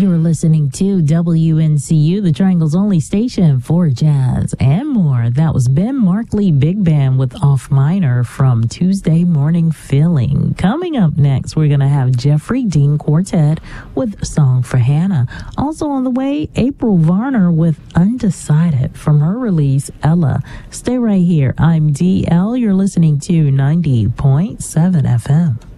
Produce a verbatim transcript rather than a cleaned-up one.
You're listening to W N C U, the Triangle's only station for jazz and more. That was Ben Markley Big Band with Off Minor from Tuesday Morning Feeling. Coming up next, we're going to have Jeffrey Dean Quartet with Song for Hannah. Also on the way, April Varner with Undecided from her release, Ella. Stay right here. I'm D L. You're listening to ninety point seven F M.